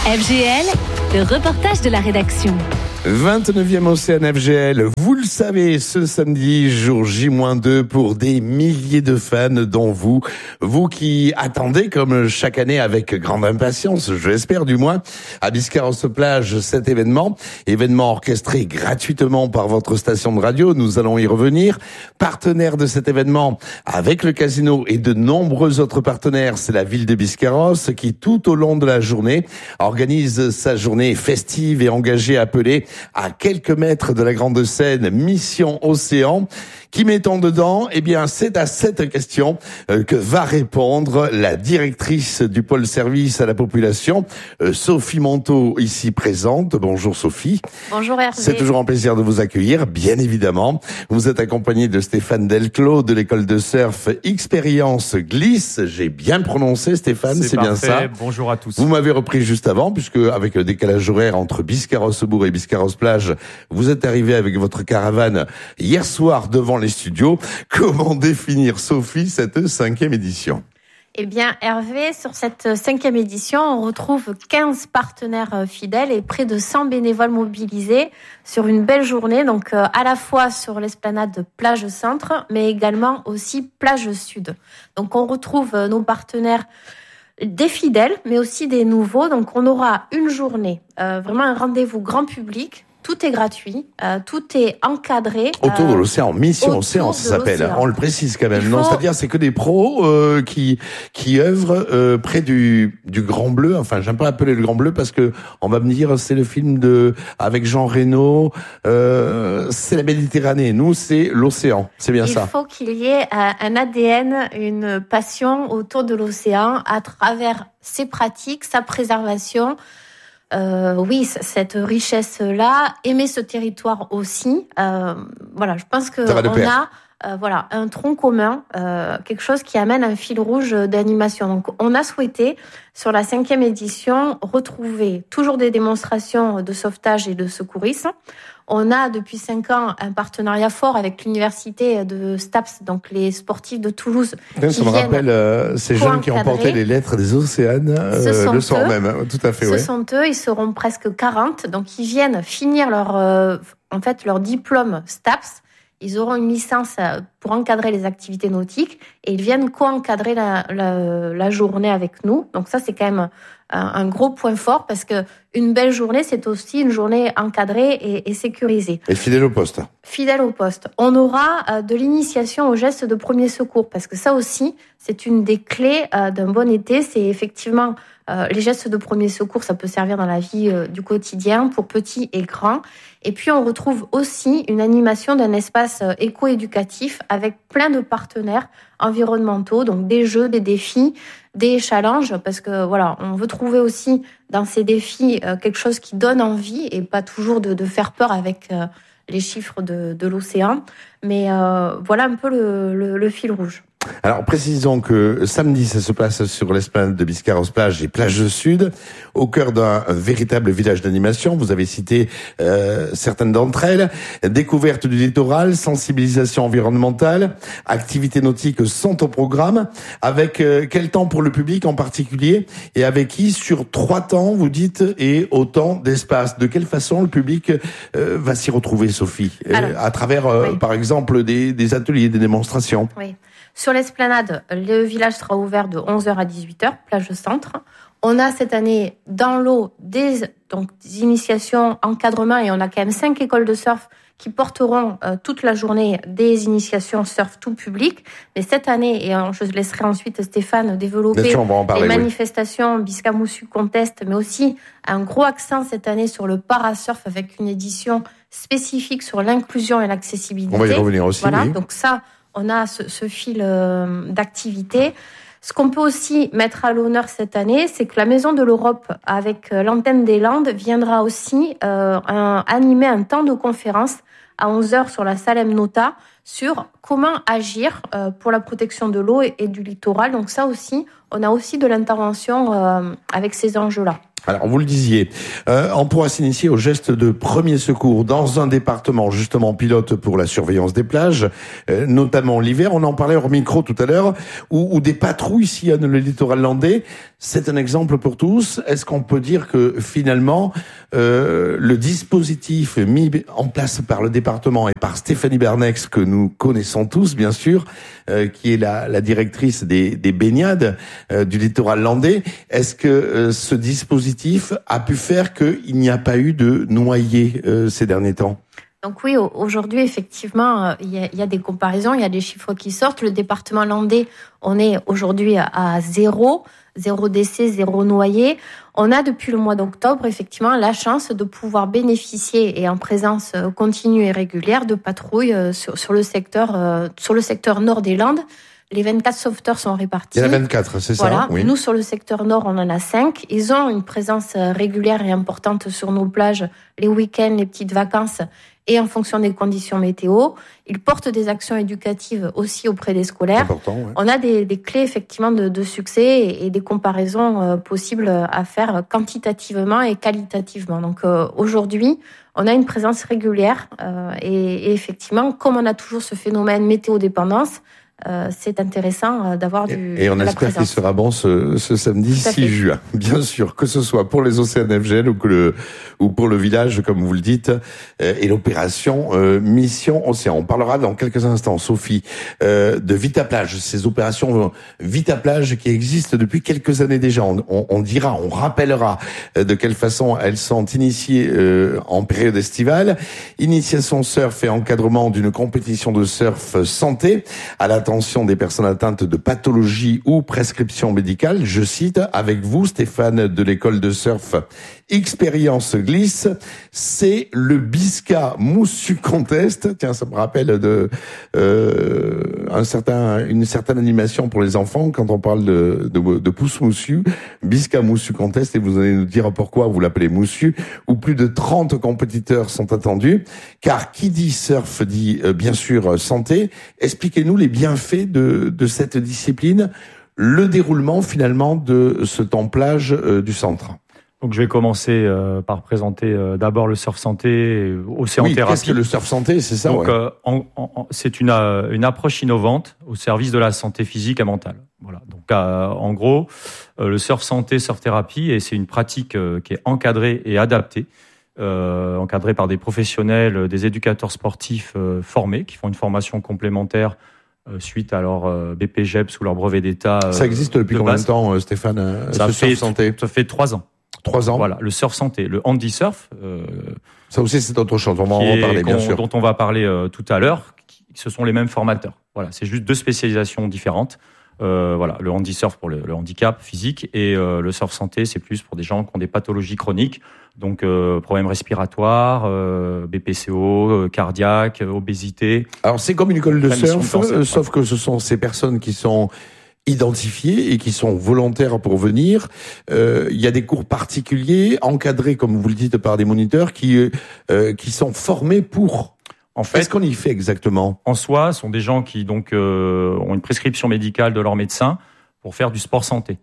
FGL, le reportage de la rédaction. 29e Océan FGL, vous le savez, ce samedi, jour J-2 pour des milliers de fans dont vous qui attendez comme chaque année avec grande impatience, je l'espère du moins, à Biscarrosse-Plage cet événement orchestré gratuitement par votre station de radio, nous allons y revenir. Partenaire de cet événement avec le casino et de nombreux autres partenaires, c'est la ville de Biscarrosse qui tout au long de la journée organise sa journée festive et engagée appelée à quelques mètres de la grande scène Mission Océan. Qui mettons dedans? Eh bien, c'est à cette question que va répondre la directrice du pôle service à la population, Sophie Monteau, ici présente. Bonjour Sophie. Bonjour Hervé. C'est toujours un plaisir de vous accueillir, bien évidemment. Vous êtes accompagnée de Stéphane Delclos de l'école de surf Expérience Glisse. J'ai bien prononcé Stéphane, c'est bien ça. Bonjour à tous. Vous m'avez repris juste avant, puisque avec le décalage horaire entre Biscarrosse-Bourg et Biscarrosse-Plage, vous êtes arrivé avec votre caravane hier soir devant les studios. Comment définir, Sophie, cette 5e édition? Eh bien, Hervé, sur cette 5e édition, on retrouve 15 partenaires fidèles et près de 100 bénévoles mobilisés sur une belle journée, donc à la fois sur l'esplanade Plage Centre, mais également aussi Plage Sud. Donc, on retrouve nos partenaires des fidèles, mais aussi des nouveaux. Donc, on aura une journée, vraiment un rendez-vous grand public. Tout est gratuit, tout est encadré. Autour de l'océan, Mission Océan, ça s'appelle. On le précise quand même. Non, c'est-à-dire c'est que des pros qui œuvrent près du Grand Bleu. Enfin, j'aime pas appeler le Grand Bleu parce que on va me dire c'est le film avec Jean Reno. C'est la Méditerranée. Nous, c'est l'océan. C'est bien ça. Il faut qu'il y ait un ADN, une passion autour de l'océan à travers ses pratiques, sa préservation. Oui, cette richesse-là, aimer ce territoire aussi. Voilà, je pense que on a un tronc commun, quelque chose qui amène un fil rouge d'animation. Donc, on a souhaité, sur la 5e édition, retrouver toujours des démonstrations de sauvetage et de secourisme. On a, depuis 5 ans, un partenariat fort avec l'université de STAPS, donc les sportifs de Toulouse. Ça me rappelle ces jeunes qui ont porté les lettres des Océanes le soir même. Tout à fait, Ce sont eux, ils seront presque 40. Donc, ils viennent finir leur diplôme STAPS. Ils auront une licence pour encadrer les activités nautiques et ils viennent co-encadrer la journée avec nous. Donc ça, c'est quand même un gros point fort parce que une belle journée, c'est aussi une journée encadrée et sécurisée. Et fidèle au poste. Fidèle au poste. On aura de l'initiation aux gestes de premier secours parce que ça aussi, c'est une des clés d'un bon été. C'est effectivement les gestes de premier secours, ça peut servir dans la vie du quotidien pour petits et grands. Et puis, on retrouve aussi une animation d'un espace éco-éducatif avec plein de partenaires environnementaux, donc des jeux, des défis, des challenges, parce que voilà, on veut trouver aussi dans ces défis quelque chose qui donne envie et pas toujours de faire peur avec les chiffres de l'océan. Mais voilà un peu le fil rouge. Alors, précisons que samedi, ça se passe sur l'esplanade de Biscarrosse-Plage et Plage Sud, au cœur d'un véritable village d'animation. Vous avez cité certaines d'entre elles. Découverte du littoral, sensibilisation environnementale, activités nautiques sont au programme. Avec quel temps pour le public en particulier? Et avec qui sur 3 temps, vous dites, et autant d'espace? De quelle façon le public va s'y retrouver, Sophie? À travers, par exemple, des ateliers, des démonstrations? Oui. Sur l'esplanade, le village sera ouvert de 11h à 18h, plage centre. On a cette année dans l'eau des initiations, encadrement, et on a quand même 5 écoles de surf qui porteront toute la journée des initiations surf tout public. Mais cette année, et je laisserai ensuite Stéphane développer les manifestations Biscamoussu Contest, mais aussi un gros accent cette année sur le parasurf avec une édition spécifique sur l'inclusion et l'accessibilité. On va y revenir aussi. Voilà, oui. donc ça, on a ce fil d'activité. Ce qu'on peut aussi mettre à l'honneur cette année, c'est que la Maison de l'Europe, avec l'antenne des Landes, viendra aussi animer un temps de conférence à 11h sur la Salem Nota sur comment agir pour la protection de l'eau et du littoral. Donc ça aussi, on a aussi de l'intervention avec ces enjeux-là. Alors, vous le disiez, on pourra s'initier au geste de premier secours dans un département justement pilote pour la surveillance des plages, notamment l'hiver. On en parlait hors micro tout à l'heure, où des patrouilles sillonnent le littoral landais. C'est un exemple pour tous. Est-ce qu'on peut dire que finalement, le dispositif mis en place par le département et par Stéphanie Bernex, que nous connaissons tous bien sûr, qui est la directrice des baignades du littoral landais, est-ce que ce dispositif a pu faire qu'il n'y a pas eu de noyés ces derniers temps? Donc oui, aujourd'hui, effectivement, il y a des comparaisons, il y a des chiffres qui sortent. Le département landais, on est aujourd'hui à 0 décès, 0 noyé. On a depuis le mois d'octobre, effectivement, la chance de pouvoir bénéficier et en présence continue et régulière de patrouilles sur le secteur nord des Landes. Les 24 sauveteurs sont répartis. Il y en a 24, c'est voilà. ça? Oui. Nous, sur le secteur nord, on en a 5. Ils ont une présence régulière et importante sur nos plages, les week-ends, les petites vacances, et en fonction des conditions météo. Ils portent des actions éducatives aussi auprès des scolaires. Important, ouais. On a des clés, effectivement, de succès et des comparaisons possibles à faire quantitativement et qualitativement. Donc, aujourd'hui, on a une présence régulière et effectivement, comme on a toujours ce phénomène météo-dépendance, c'est intéressant d'avoir et on espère qu'il sera bon ce samedi 6 juin. Bien sûr, que ce soit pour les Océans FGL ou pour le village, comme vous le dites, et l'opération Mission Océan. On parlera dans quelques instants, Sophie, de Vitaplage, ces opérations Vitaplage qui existent depuis quelques années déjà. On rappellera de quelle façon elles sont initiées en période estivale. Initiation surf et encadrement d'une compétition de surf santé à l'attention des personnes atteintes de pathologie ou prescription médicale. Je cite, avec vous, Stéphane de l'école de surf Expérience Glisse, c'est le Bisca Moussu Contest. Tiens, ça me rappelle une certaine animation pour les enfants quand on parle de pouce moussu. Bisca Moussu Contest, et vous allez nous dire pourquoi vous l'appelez moussu, où plus de 30 compétiteurs sont attendus. Car qui dit surf dit bien sûr santé. Expliquez-nous les bienfaits de cette discipline, le déroulement finalement de ce temps plage du centre. Donc je vais commencer par présenter d'abord le surf santé, Océan Thérapie. Qu'est-ce que le surf santé, c'est ça? Donc c'est une approche innovante au service de la santé physique et mentale. Voilà. Donc en gros, le surf santé, surf thérapie, et c'est une pratique qui est encadrée et adaptée, encadrée par des professionnels, des éducateurs sportifs formés qui font une formation complémentaire suite à leur BPGEPS ou leur brevet d'État. Ça existe depuis combien de temps, Stéphane, surf santé? Ça fait 3 ans. 3 ans. Voilà, le surf santé, le handi surf. Ça aussi, c'est autre chose. On va en parler, bien sûr. Dont on va parler tout à l'heure. Ce sont les mêmes formateurs. Voilà, c'est juste 2 spécialisations différentes. Voilà, le handi surf pour le handicap physique et le surf santé, c'est plus pour des gens qui ont des pathologies chroniques, donc problèmes respiratoires, BPCO, cardiaque, obésité. Alors c'est comme une école de surf, sauf que ce sont ces personnes qui sont identifiés et qui sont volontaires pour venir. Il y a des cours particuliers, encadrés, comme vous le dites, par des moniteurs qui sont formés pour... En fait, qu'est-ce qu'on y fait exactement? En soi, ce sont des gens qui donc ont une prescription médicale de leur médecin pour faire du sport santé.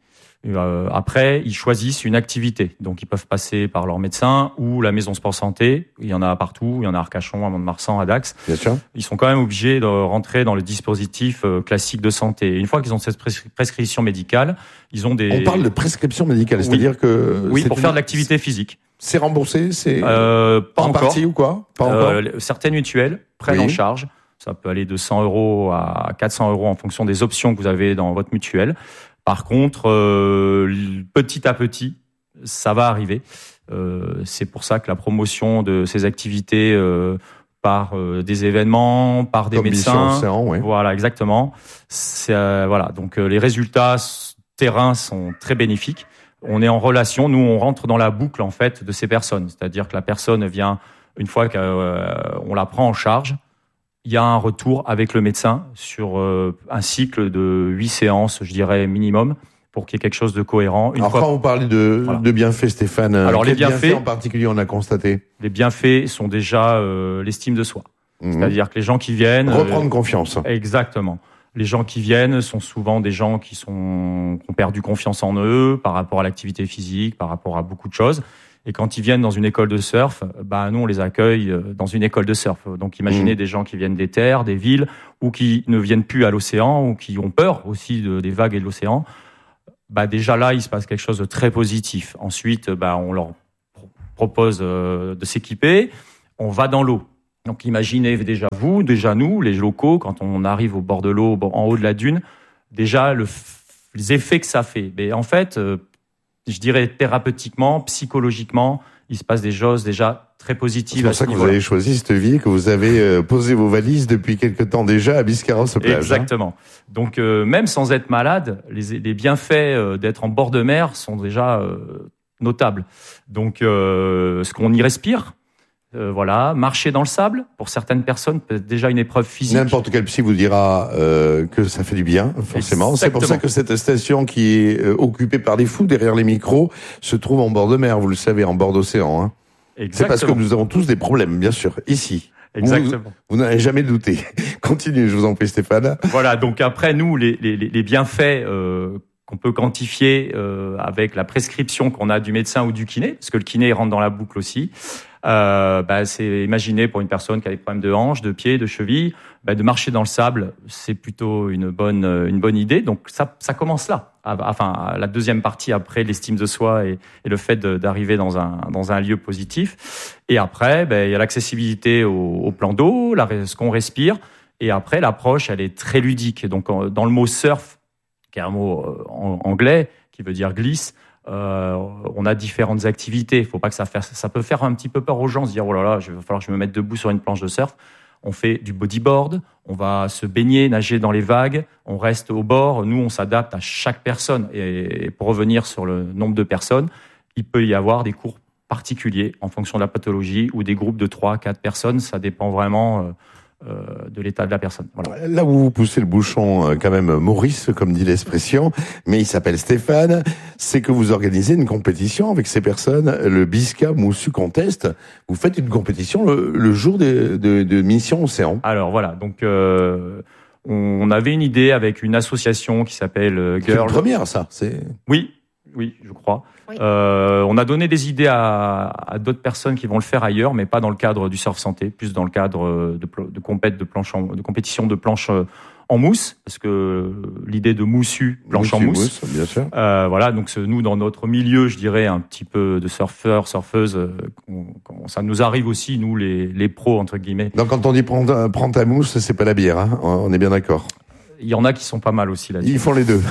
Après, ils choisissent une activité. Donc, ils peuvent passer par leur médecin ou la maison sport santé. Il y en a partout. Il y en a à Arcachon, à Mont-de-Marsan, à Dax. Bien sûr. Ils sont quand même obligés de rentrer dans le dispositif classique de santé. Et une fois qu'ils ont cette prescription médicale, ils ont des... On parle de prescription médicale, c'est-à-dire que... Oui, pour faire de l'activité physique. C'est remboursé, c'est pas en encore. Partie ou quoi? Pas encore. Certaines mutuelles prennent en charge. Ça peut aller de 100 € à 400 € en fonction des options que vous avez dans votre mutuelle. Par contre, petit à petit, ça va arriver. C'est pour ça que la promotion de ces activités par des événements, par des comme médecins, Océan, ouais. Voilà, exactement. Voilà, donc les résultats terrain sont très bénéfiques. On est en relation, nous on rentre dans la boucle en fait de ces personnes, c'est-à-dire que la personne vient une fois qu'on la prend en charge. Il y a un retour avec le médecin sur un cycle de 8 séances, je dirais, minimum, pour qu'il y ait quelque chose de cohérent. Alors quand vous parlez de bienfaits, Stéphane, alors les bienfaits en particulier on a constaté? Les bienfaits sont déjà l'estime de soi. C'est-à-dire que les gens qui viennent... Reprendre confiance. Exactement. Les gens qui viennent sont souvent des gens qui ont perdu confiance en eux par rapport à l'activité physique, par rapport à beaucoup de choses. Et quand ils viennent dans une école de surf, nous, on les accueille dans une école de surf. Donc, imaginez des gens qui viennent des terres, des villes, ou qui ne viennent plus à l'océan, ou qui ont peur aussi des vagues et de l'océan. Déjà là, il se passe quelque chose de très positif. Ensuite, on leur propose de s'équiper. On va dans l'eau. Donc, imaginez déjà nous, les locaux, quand on arrive au bord de l'eau, en haut de la dune, déjà les effets que ça fait. Mais en fait, je dirais thérapeutiquement, psychologiquement, il se passe des choses déjà très positives. C'est pour ça que vous avez choisi cette vie, que vous avez posé vos valises depuis quelque temps déjà à Biscarrosse-Plage. Exactement. Donc, même sans être malade, les bienfaits d'être en bord de mer sont déjà notables. Donc, ce qu'on y respire, marcher dans le sable, pour certaines personnes, peut être déjà une épreuve physique. N'importe quel psy vous dira que ça fait du bien, forcément. Exactement. C'est pour ça que cette station qui est occupée par des fous derrière les micros se trouve en bord de mer, vous le savez, en bord d'océan. Hein. C'est parce que nous avons tous des problèmes, bien sûr, ici. Exactement. Vous n'avez jamais douté. Continue, je vous en prie, Stéphane. Voilà, donc après, nous, les bienfaits qu'on peut quantifier avec la prescription qu'on a du médecin ou du kiné, parce que le kiné rentre dans la boucle aussi. C'est imaginer pour une personne qui a des problèmes de hanches, de pieds, de chevilles, de marcher dans le sable, c'est plutôt une bonne idée. Donc ça commence là. La deuxième partie après l'estime de soi et le fait d'arriver dans un lieu positif. Et après, il y a l'accessibilité au plan d'eau, ce qu'on respire. Et après, l'approche, elle est très ludique. Donc dans le mot surf, qui est un mot anglais qui veut dire glisse, on a différentes activités. Faut pas que ça peut faire un petit peu peur aux gens, se dire oh là là, il va falloir que je me mette debout sur une planche de surf. On fait du bodyboard, on va se baigner, nager dans les vagues, on reste au bord. Nous, on s'adapte à chaque personne. Et pour revenir sur le nombre de personnes, il peut y avoir des cours particuliers en fonction de la pathologie ou des groupes de 3-4 personnes. Ça dépend vraiment de l'état de la personne. Voilà. Là où vous poussez le bouchon, quand même, Maurice, comme dit l'expression, mais il s'appelle Stéphane, c'est que vous organisez une compétition avec ces personnes, le Bisca Moussu Contest. Vous faites une compétition le jour de Mission Océan. Alors voilà, donc on avait une idée avec une association qui s'appelle Girl. C'est une première, ça. Oui, je crois. Oui. On a donné des idées à d'autres personnes qui vont le faire ailleurs, mais pas dans le cadre du surf santé, plus dans le cadre de compétition de planche en mousse, parce que l'idée de moussu, planche en mousse, bien sûr. Donc nous, dans notre milieu, je dirais un petit peu de surfeurs, surfeuses, ça nous arrive aussi, nous, les pros, entre guillemets. Donc quand on dit prends ta mousse, c'est pas la bière, hein, on est bien d'accord. Il y en a qui sont pas mal aussi là-dessus. Ils font les deux.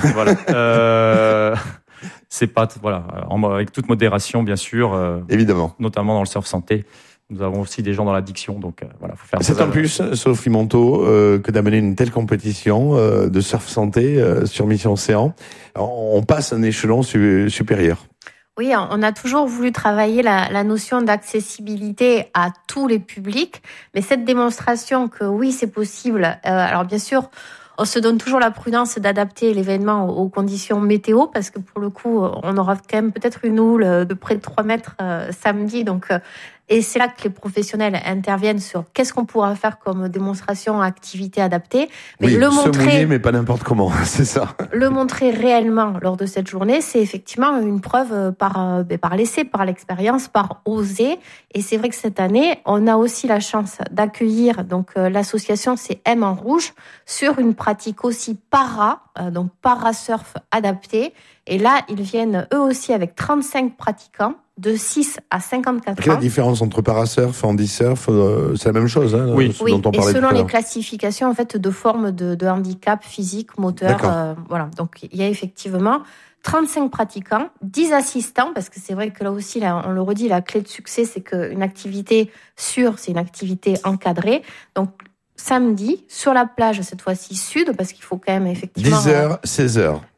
Voilà. C'est pas avec toute modération bien sûr, évidemment, notamment dans le surf santé. Nous avons aussi des gens dans l'addiction, donc faut faire. C'est un plus, Sophie Monteau, que d'amener une telle compétition de surf santé sur Mission Océan. On passe un échelon supérieur. Oui, on a toujours voulu travailler la notion d'accessibilité à tous les publics, mais cette démonstration que oui, c'est possible. Alors bien sûr, on se donne toujours la prudence d'adapter l'événement aux conditions météo, parce que pour le coup, on aura quand même peut-être une houle de près de 3 mètres samedi. Donc, et c'est là que les professionnels interviennent sur qu'est-ce qu'on pourra faire comme démonstration, activité adaptée. Mais oui, se mouiller, mais pas n'importe comment, c'est ça. Le montrer réellement lors de cette journée, c'est effectivement une preuve par l'essai, par l'expérience, par oser. Et c'est vrai que cette année, on a aussi la chance d'accueillir, donc l'association c'est M en rouge, sur une pratique aussi donc para-surf adapté. Et là, ils viennent eux aussi avec 35 pratiquants de 6 à 54 ans. Quelle est la différence entre parasurf, handisurf, c'est la même chose, hein, oui, dont on parlait. Et selon les classifications en fait de formes de handicap physique, moteur, voilà. Donc il y a effectivement 35 pratiquants, 10 assistants, parce que c'est vrai que là aussi, on le redit, la clé de succès, c'est qu'une activité sûre, c'est une activité encadrée. Donc samedi, sur la plage, cette fois-ci sud, parce qu'il faut quand même effectivement... 10h, 16h.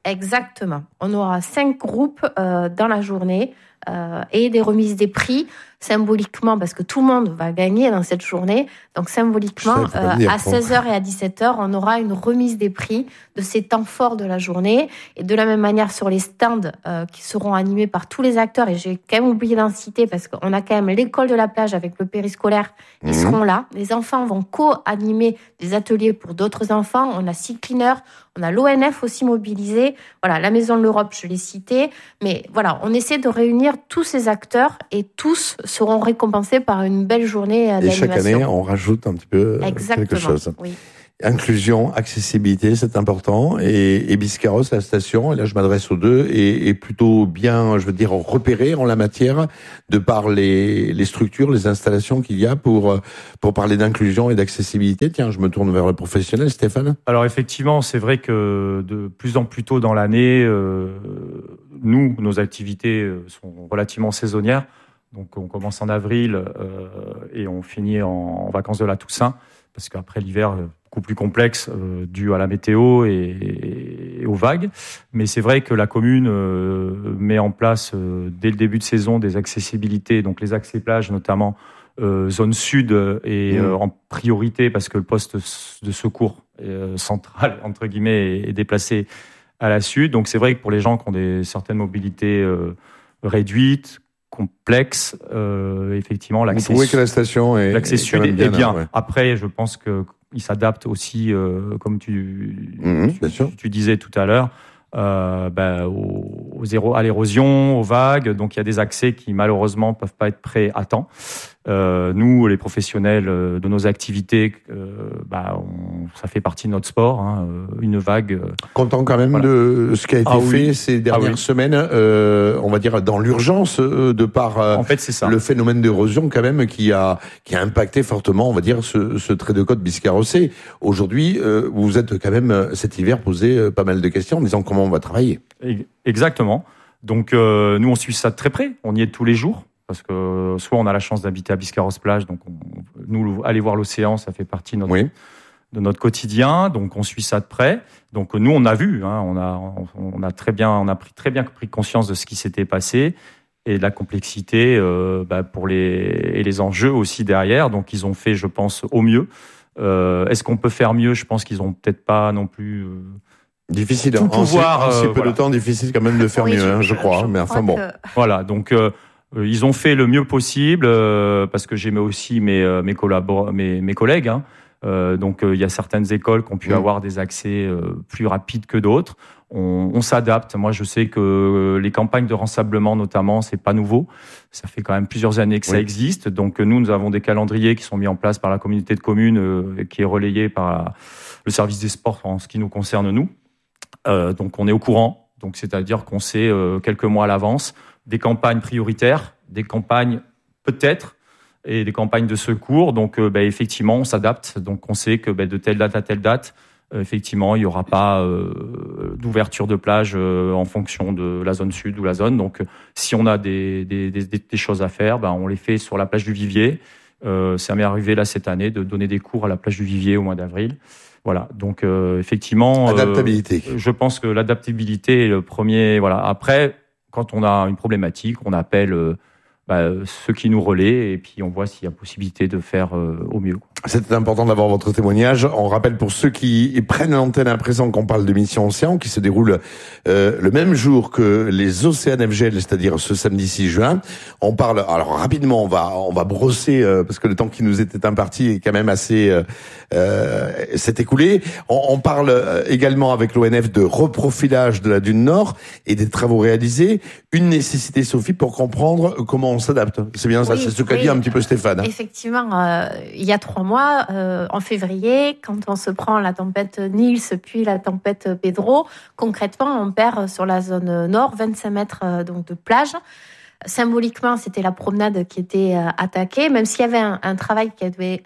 Exactement. On aura 5 groupes dans la journée et des remises des prix symboliquement, parce que tout le monde va gagner dans cette journée. Donc symboliquement, à 16h et à 17h, on aura une remise des prix de ces temps forts de la journée. Et de la même manière, sur les stands qui seront animés par tous les acteurs, et j'ai quand même oublié d'en citer, parce qu'on a quand même l'école de la plage avec le périscolaire qui seront là. Les enfants vont co-animer des ateliers pour d'autres enfants. On a Sea Cleaner, on a l'ONF aussi mobilisé. Voilà, la Maison de l'Europe, je l'ai cité. Mais voilà, on essaie de réunir tous ces acteurs et tous seront récompensés par une belle journée d'animation. Et chaque année, on rajoute un petit peu quelque chose. Oui. Inclusion, accessibilité, c'est important. Et Biscarrosse, la station, et là je m'adresse aux deux, est plutôt bien, je veux dire, repérée en la matière, de par les structures, les installations qu'il y a pour parler d'inclusion et d'accessibilité. Tiens, je me tourne vers le professionnel, Stéphane. Alors effectivement, c'est vrai que de plus en plus tôt dans l'année, nos activités sont relativement saisonnières. Donc on commence en avril et on finit en vacances de la Toussaint, parce qu'après l'hiver, beaucoup plus complexe dû à la météo et aux vagues. Mais c'est vrai que la commune met en place dès le début de saison des accessibilités, donc les accès plages notamment zone sud et en priorité, parce que le poste de secours central entre guillemets est déplacé à la sud. Donc c'est vrai que pour les gens qui ont certaines mobilités réduites, complexe, effectivement, l'accès. Vous trouvez que la station l'accès sud est bien. Ouais. Après, je pense que il s'adapte aussi, comme tu disais tout à l'heure, à l'érosion, aux vagues. Donc, il y a des accès qui malheureusement peuvent pas être prêts à temps. Nous, les professionnels de nos activités, ça fait partie de notre sport. Une vague. Content quand même de ce qui a été fait ces dernières semaines. On va dire dans l'urgence de par en fait, c'est ça. Le phénomène d'érosion quand même qui a impacté fortement, on va dire, ce trait de côte biscarrossé. Aujourd'hui, vous êtes quand même cet hiver posé pas mal de questions en disant comment on va travailler. Exactement. Donc nous, on suit ça de très près. On y est tous les jours. Parce que soit on a la chance d'habiter à Biscarrosse-Plage, donc nous, aller voir l'océan, ça fait partie de notre quotidien, donc on suit ça de près. Donc nous, on a vu, on a très bien pris conscience de ce qui s'était passé et de la complexité pour les enjeux aussi derrière. Donc ils ont fait, je pense, au mieux. Est-ce qu'on peut faire mieux ? Je pense qu'ils ont peut-être pas non plus. Difficile. Tout pouvoir. En si peu de temps, difficile quand même de faire mieux, je crois. Mais enfin bon. Voilà, donc. Ils ont fait le mieux possible parce que j'aimais aussi mes collègues. Donc il y a certaines écoles qui ont pu avoir des accès plus rapides que d'autres. On s'adapte. Moi, je sais que les campagnes de rensablement, notamment, c'est pas nouveau. Ça fait quand même plusieurs années que ça existe. Donc nous avons des calendriers qui sont mis en place par la communauté de communes, qui est relayé par le service des sports en ce qui nous concerne nous. Donc on est au courant. Donc c'est-à-dire qu'on sait quelques mois à l'avance. Des campagnes prioritaires, des campagnes peut-être, et des campagnes de secours. Donc, effectivement, on s'adapte. Donc, on sait que de telle date à telle date, effectivement, il n'y aura pas d'ouverture de plage en fonction de la zone sud ou la zone. Donc, si on a des choses à faire, on les fait sur la plage du Vivier. Ça m'est arrivé là cette année de donner des cours à la plage du Vivier au mois d'avril. Voilà, donc effectivement, adaptabilité. Je pense que l'adaptabilité est le premier. Voilà. Après, quand on a une problématique, on appelle ceux qui nous relaient et puis on voit s'il y a possibilité de faire au mieux. C'était important d'avoir votre témoignage. On rappelle pour ceux qui prennent l'antenne à présent qu'on parle de Mission Océan qui se déroule le même jour que les Océans FGL, c'est-à-dire ce samedi 6 juin. On parle, alors rapidement, on va brosser parce que le temps qui nous était imparti est quand même assez s'est écoulé. On parle également avec l'ONF de reprofilage de la dune Nord et des travaux réalisés. Une nécessité, Sophie, pour comprendre comment on s'adapte. C'est bien ça, c'est ce qu'a dit un petit peu Stéphane. Effectivement, il y a 3 mois, en février, quand on se prend la tempête Nils puis la tempête Pedro, concrètement, on perd sur la zone nord 25 mètres donc de plage. Symboliquement, c'était la promenade qui était attaquée, même s'il y avait un travail qui avait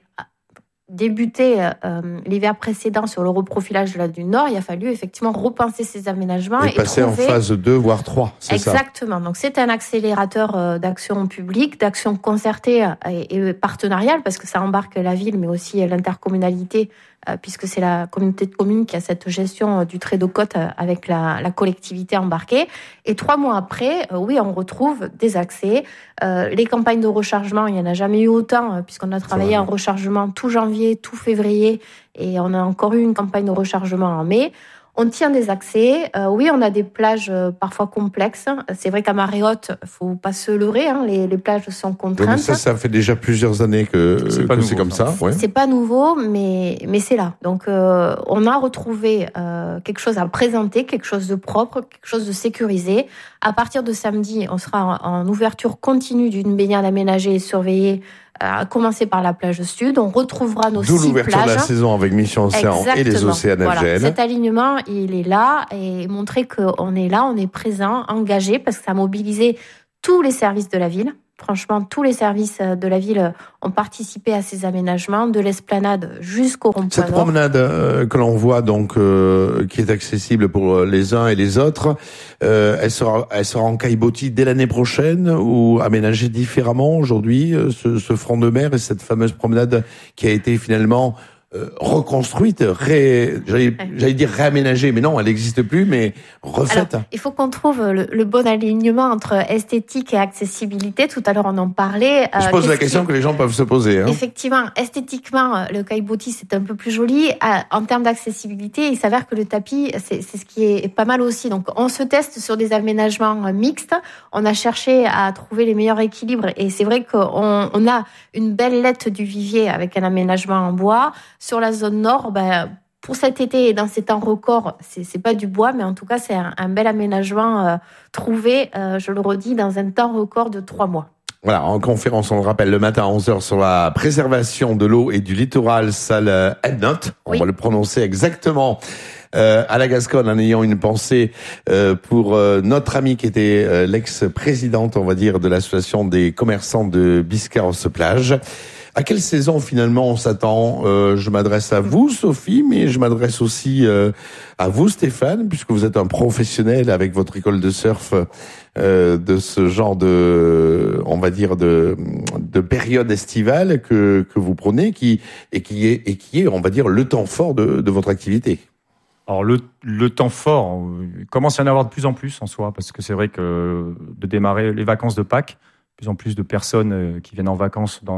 débuté l'hiver précédent sur le reprofilage de la dune Nord, il a fallu effectivement repenser ces aménagements et passer en phase 2 voire 3, c'est ça. Exactement. Donc c'est un accélérateur d'action publique, d'action concertée et partenariale, parce que ça embarque la ville mais aussi l'intercommunalité puisque c'est la communauté de communes qui a cette gestion du trait de côte avec la collectivité embarquée. Et 3 mois après, oui, on retrouve des accès. Les campagnes de rechargement, il n'y en a jamais eu autant, puisqu'on a travaillé en rechargement tout janvier, tout février, et on a encore eu une campagne de rechargement en mai. On tient des accès. Oui, on a des plages parfois complexes. C'est vrai qu'à marée haute, faut pas se leurrer. Les plages sont contraintes. Donc ça fait déjà plusieurs années que c'est comme ça. Ouais. C'est pas nouveau, mais c'est là. Donc on a retrouvé quelque chose à présenter, quelque chose de propre, quelque chose de sécurisé. À partir de samedi, on sera en ouverture continue d'une baignade aménagée et surveillée. À commencer par la plage sud, on retrouvera nos 6 plages. D'où l'ouverture de la saison avec Mission Océan et les Océans FGL. Voilà. Cet alignement, il est là et montrer qu'on est là, on est présent, engagé, parce que ça a mobilisé tous les services de la ville. Franchement, tous les services de la ville ont participé à ces aménagements, de l'esplanade jusqu'au rond-point Cette nord. promenade que l'on voit donc qui est accessible pour les uns et les autres, elle sera en caillebotis dès l'année prochaine ou aménagée différemment aujourd'hui, ce front de mer et cette fameuse promenade qui a été finalement reconstruite, j'allais dire réaménagée, mais non, elle n'existe plus, mais refaite. Alors, il faut qu'on trouve le bon alignement entre esthétique et accessibilité. Tout à l'heure, on en parlait. Je pose la question que les gens peuvent se poser. Effectivement, esthétiquement, le caillebotis, c'est un peu plus joli. En termes d'accessibilité, il s'avère que le tapis, c'est ce qui est pas mal aussi. Donc, on se teste sur des aménagements mixtes. On a cherché à trouver les meilleurs équilibres. Et c'est vrai qu'on a une belle lettre du Vivier avec un aménagement en bois. Sur la zone nord, pour cet été et dans ces temps records, c'est pas du bois, mais en tout cas, c'est un bel aménagement trouvé, je le redis, dans un temps record de 3 mois. Voilà, en conférence, on le rappelle, le matin à 11h sur la préservation de l'eau et du littoral, salle Headnote. On va le prononcer exactement à la Gasconne, en ayant une pensée pour notre amie qui était l'ex-présidente, on va dire, de l'association des commerçants de Biscarrosse-Plage. À quelle saison finalement on s'attend? Je m'adresse à vous, Sophie, mais je m'adresse aussi à vous, Stéphane, puisque vous êtes un professionnel avec votre école de surf de ce genre de, on va dire, de période estivale que vous prenez, qui est, on va dire, le temps fort de votre activité. Alors le temps fort, il commence à y en avoir de plus en plus en soi, parce que c'est vrai que de démarrer les vacances de Pâques, de plus en plus de personnes qui viennent en vacances dans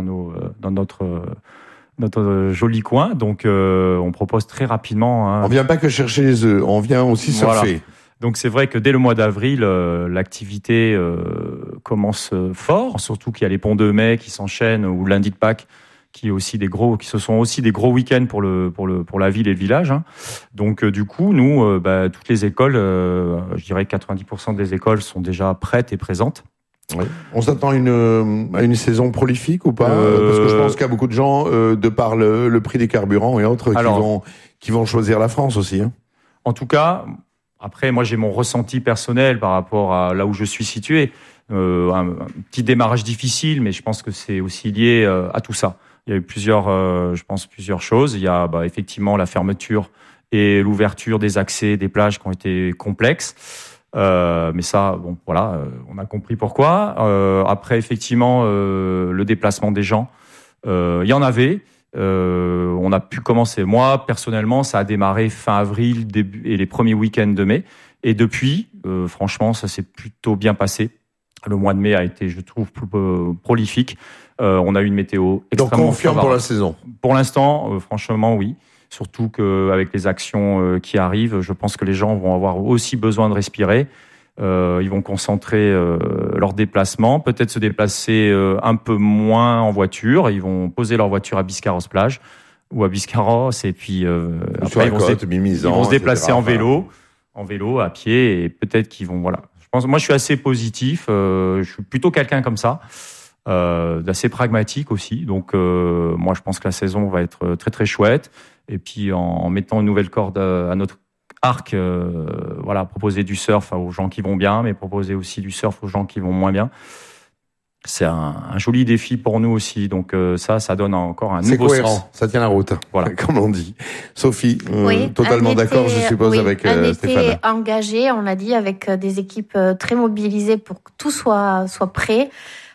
notre joli coin. Donc, on propose très rapidement. On vient pas que chercher les œufs, on vient aussi surfer. Voilà. Donc, c'est vrai que dès le mois d'avril, l'activité commence fort, surtout qu'il y a les ponts de mai qui s'enchaînent ou lundi de Pâques, qui se sont aussi des gros week-ends pour la ville et le village. Donc, du coup, nous, toutes les écoles, je dirais 90% des écoles sont déjà prêtes et présentes. Oui. On s'attend à une saison prolifique ou pas? Parce que je pense qu'il y a beaucoup de gens, de par le prix des carburants et autres, qui vont choisir la France aussi. En tout cas, après, moi j'ai mon ressenti personnel par rapport à là où je suis situé. Un petit démarrage difficile, mais je pense que c'est aussi lié à tout ça. Il y a eu plusieurs choses. Il y a effectivement la fermeture et l'ouverture des accès des plages qui ont été complexes. Mais ça, on a compris pourquoi. Après, effectivement, le déplacement des gens, il y en avait. On a pu commencer. Moi, personnellement, ça a démarré fin avril, début et les premiers week-ends de mai. Et depuis, franchement, ça s'est plutôt bien passé. Le mois de mai a été, je trouve, plus prolifique. On a eu une météo extrêmement donc confiant pour la saison. Pour l'instant, franchement, oui. Surtout qu'avec les actions qui arrivent, je pense que les gens vont avoir aussi besoin de respirer. Ils vont concentrer leurs déplacements, peut-être se déplacer un peu moins en voiture. Ils vont poser leur voiture à Biscarrosse-Plage ou à Biscarrosse, et puis après ils vont se déplacer en vélo, à pied, et peut-être qu'ils vont moi je suis assez positif. Je suis plutôt quelqu'un comme ça. D'assez pragmatique aussi. Donc, moi, je pense que la saison va être très, très chouette. Et puis, en mettant une nouvelle corde à notre arc, proposer du surf aux gens qui vont bien, mais proposer aussi du surf aux gens qui vont moins bien. C'est un joli défi pour nous aussi. Donc, ça donne encore un nouveau sens. C'est cohérent, ça tient la route, voilà. Comme on dit. Sophie, totalement d'accord, je suppose, avec Stéphane. Un été engagé, on l'a dit, avec des équipes très mobilisées pour que tout soit prêt.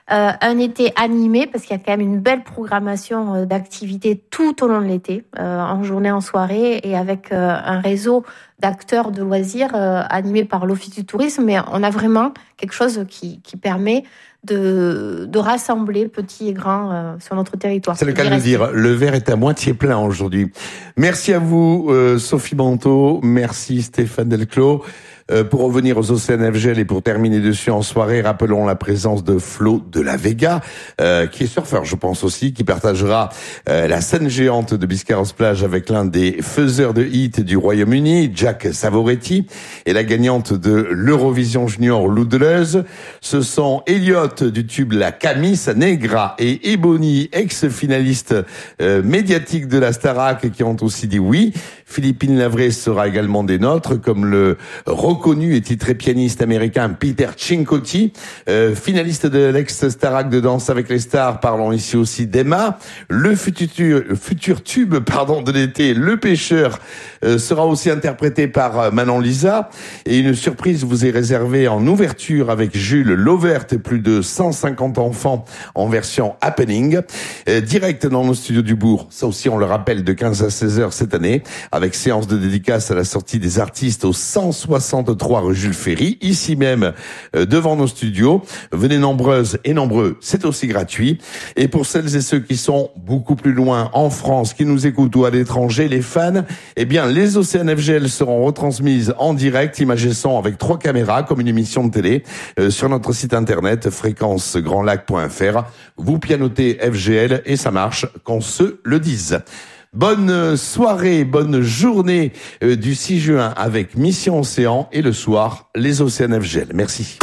un été animé, parce qu'il y a quand même une belle programmation d'activités tout au long de l'été, en journée, en soirée, et avec un réseau d'acteurs de loisirs animés par l'Office du tourisme. Mais on a vraiment quelque chose qui permet de rassembler petits et grands sur notre territoire. C'est le cas de le dire. Le verre est à moitié plein aujourd'hui. Merci à vous, Sophie Banteau. Merci, Stéphane Delclos. Pour revenir aux Océans FGL et pour terminer dessus en soirée, rappelons la présence de Flo de la Vega, qui est surfeur, je pense aussi, qui partagera la scène géante de Biscarrosse-Plage avec l'un des faiseurs de hits du Royaume-Uni, Jack Savoretti, et la gagnante de l'Eurovision Junior, Lou Deleuze. Ce sont Elliot du tube La Camisa Negra et Ebony, ex-finaliste médiatique de la Starac, qui ont aussi dit oui. Philippine Lavray sera également des nôtres, comme le reconnu et titré pianiste américain Peter Cincotti, finaliste de l'ex-Starac de Danse avec les stars. Parlons ici aussi d'Emma. Le futur tube de l'été, Le Pêcheur, sera aussi interprété par Manon Lisa. Et une surprise vous est réservée en ouverture avec Jules Lovert et plus de 150 enfants en version happening. Direct dans nos studios du Bourg, ça aussi on le rappelle, de 15 à 16 heures cette année, avec séance de dédicace à la sortie des artistes au 163 rue Jules Ferry, ici même devant nos studios. Venez nombreuses et nombreux, c'est aussi gratuit. Et pour celles et ceux qui sont beaucoup plus loin en France, qui nous écoutent ou à l'étranger, les fans, eh bien les Océans FGL seront retransmises en direct, image et son avec 3 caméras comme une émission de télé sur notre site internet fréquencegrandlac.fr. Vous pianotez FGL et ça marche qu'on se le dise. Bonne soirée, bonne journée du 6 juin avec Mission Océan et le soir, les Océans FGL. Merci.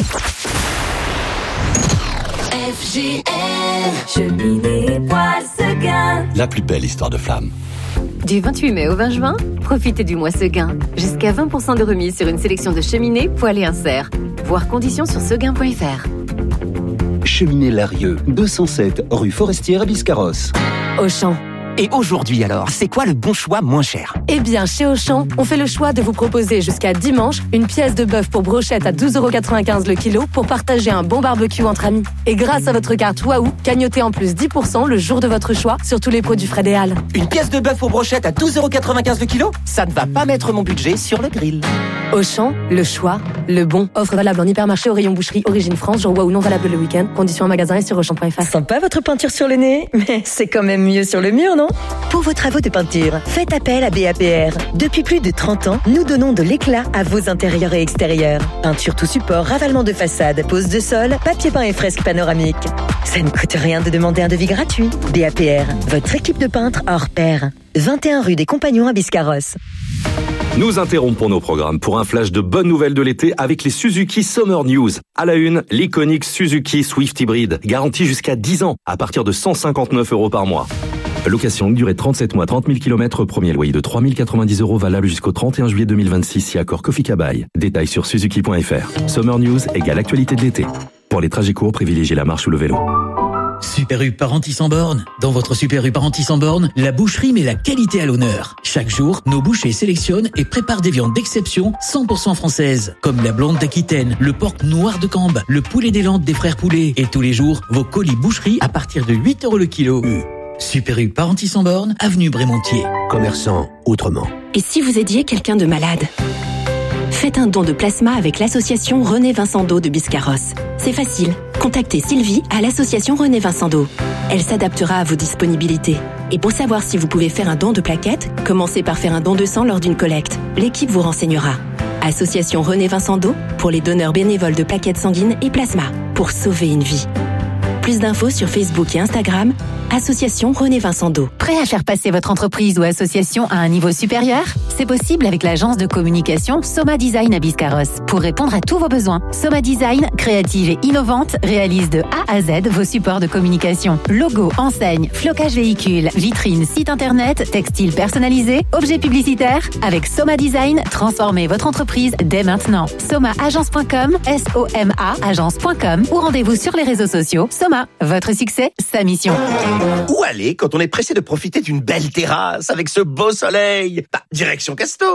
FGL, cheminée, poêle, Seguin. La plus belle histoire de flamme. Du 28 mai au 20 juin, profitez du mois Seguin. Jusqu'à 20% de remise sur une sélection de cheminées, poêles et inserts. Voir conditions sur seguin.fr. Cheminée Larieux, 207 rue Forestière à Biscarrosse. Auchan. Et aujourd'hui alors, c'est quoi le bon choix moins cher ? Eh bien, chez Auchan, on fait le choix de vous proposer jusqu'à dimanche une pièce de bœuf pour brochette à 12,95€ le kilo pour partager un bon barbecue entre amis. Et grâce à votre carte Waouh, gagnotez en plus 10% le jour de votre choix sur tous les produits Fred et Hall. Une pièce de bœuf pour brochette à 12,95€ le kilo ? Ça ne va pas mettre mon budget sur le grill. Auchan, le choix, le bon. Offre valable en hypermarché au rayon boucherie, origine France, jour Waouh non valable le week-end. Conditions en magasin et sur Auchan.fr. Sympa votre peinture sur le nez, mais c'est quand même mieux sur le mur, non ? Pour vos travaux de peinture, faites appel à BAPR. Depuis plus de 30 ans, nous donnons de l'éclat à vos intérieurs et extérieurs. Peinture tout support, ravalement de façade, pose de sol, papier peint et fresques panoramiques. Ça ne coûte rien de demander un devis gratuit. BAPR, votre équipe de peintres hors pair. 21 rue des Compagnons à Biscarrosse. Nous interrompons nos programmes pour un flash de bonnes nouvelles de l'été avec les Suzuki Summer News. À la une, l'iconique Suzuki Swift Hybrid, garantie jusqu'à 10 ans à partir de 159€ par mois. Location durée 37 mois, 30 000 km, premier loyer de 3 090€ valable jusqu'au 31 juillet 2026 si accord Kofi Kabaï. Détails sur suzuki.fr. Summer News égale actualité de l'été. Pour les trajets courts, privilégiez la marche ou le vélo. Super U Parentis sans borne. Dans votre Super U Parentis sans borne, la boucherie met la qualité à l'honneur. Chaque jour, nos bouchers sélectionnent et préparent des viandes d'exception 100% françaises, comme la blonde d'Aquitaine, le porc noir de Cambes, le poulet des Landes des frères Poulets. Et tous les jours, vos colis boucherie à partir de 8€ le kilo. Super U Parentis sans borne, avenue Brémontier. Commerçant autrement. Et si vous aidiez quelqu'un de malade ? Faites un don de plasma avec l'association René Vincent d'Eau de Biscarrosse. C'est facile. Contactez Sylvie à l'association René Vincent d'Eau. Elle s'adaptera à vos disponibilités. Et pour savoir si vous pouvez faire un don de plaquettes, commencez par faire un don de sang lors d'une collecte. L'équipe vous renseignera. Association René Vincent d'Eau pour les donneurs bénévoles de plaquettes sanguines et plasma pour sauver une vie. Plus d'infos sur Facebook et Instagram, Association René Vincent d'Eau. Prêt à faire passer votre entreprise ou association à un niveau supérieur ? C'est possible avec l'agence de communication Soma Design à Biscarrosse. Pour répondre à tous vos besoins, Soma Design, créative et innovante, réalise de A à Z vos supports de communication. Logo, enseigne, flocage véhicule, vitrine, site internet, textile personnalisé, objets publicitaires. Avec Soma Design, transformez votre entreprise dès maintenant. SomaAgence.com, SOMA agence.com ou rendez-vous sur les réseaux sociaux. Soma, votre succès, sa mission. Où aller quand on est pressé de profiter d'une belle terrasse avec ce beau soleil ? Direction Casto.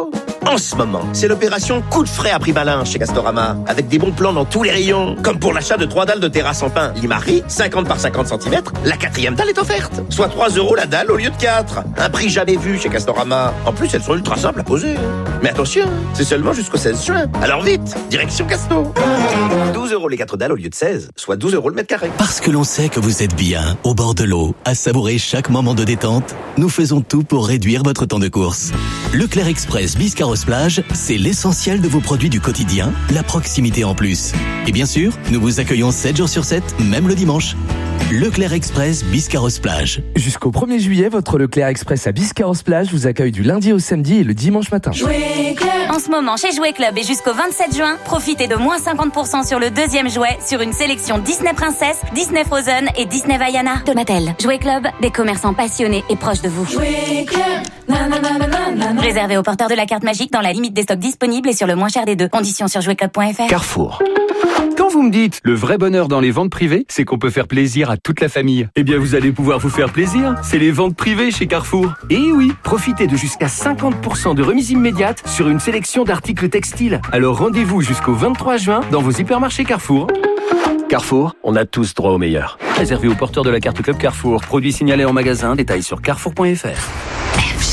En ce moment, c'est l'opération coup de frais à prix malin chez Castorama, avec des bons plans dans tous les rayons. Comme pour l'achat de 3 dalles de terrasse en pin Limari, 50 par 50 cm, la 4e dalle est offerte. Soit 3 € la dalle au lieu de 4. Un prix jamais vu chez Castorama. En plus, elles sont ultra simples à poser. Mais attention, c'est seulement jusqu'au 16 juin. Alors vite, direction Casto. 12 € les 4 dalles au lieu de 16, soit 12 € le mètre carré. Parce que l'on sait que vous êtes bien au bord de l'eau, à savourer chaque moment de détente, nous faisons tout pour réduire votre temps de course. Leclerc Express Biscarrosse-Plage, c'est l'essentiel de vos produits du quotidien, la proximité en plus. Et bien sûr, nous vous accueillons 7 jours sur 7, même le dimanche. Leclerc Express Biscarrosse-Plage. Jusqu'au 1er juillet, votre Leclerc Express à Biscarrosse-Plage vous accueille du lundi au samedi et le dimanche matin. Jouet Club. En ce moment, chez Jouet Club et jusqu'au 27 juin, profitez de moins 50% sur le deuxième jouet sur une sélection Disney Princess, Disney Frozen et Disney Vaiana. Donatelle. Jouet Club, des commerçants passionnés et proches de vous. Jouet Club. Réservé aux porteurs de la carte magique dans la limite des stocks disponibles et sur le moins cher des deux. Conditions sur jouetclub.fr. Carrefour. Quand vous me dites le vrai bonheur dans les ventes privées, c'est qu'on peut faire plaisir à toute la famille. Eh bien, vous allez pouvoir vous faire plaisir. C'est les ventes privées chez Carrefour. Et oui, profitez de jusqu'à 50% de remise immédiate sur une sélection d'articles textiles. Alors rendez-vous jusqu'au 23 juin dans vos hypermarchés Carrefour. Carrefour, on a tous droit au meilleur. Réservé aux porteurs de la carte Club Carrefour. Produit signalé en magasin. Détails sur carrefour.fr.